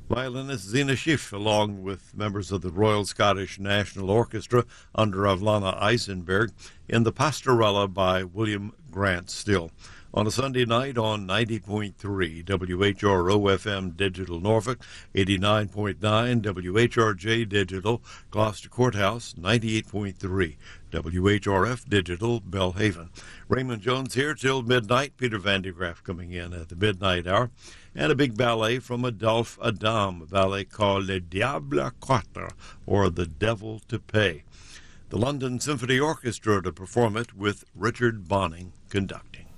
Violinist Zena Schiff, along with members of the Royal Scottish National Orchestra under Avlana Eisenberg, in the Pastorella by William Grant Still. On a Sunday night on 90.3 WHRO-FM Digital Norfolk, 89.9 WHRJ Digital Gloucester Courthouse, 98.3 WHRF Digital Belhaven. Raymond Jones here till midnight. Peter Van de Graaff coming in at the midnight hour. And a big ballet from Adolphe Adam, a ballet called Le Diable à Quatre, or The Devil to Pay. The London Symphony Orchestra to perform it with Richard Bonning conducting.